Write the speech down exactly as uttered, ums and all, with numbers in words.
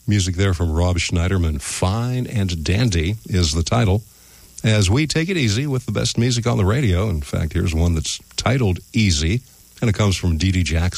Music there from Rob Schneiderman. Fine and Dandy is the title. As we take it easy with the best music on the radio. In fact, here's one that's titled Easy, and it comes from Dee Dee Jackson.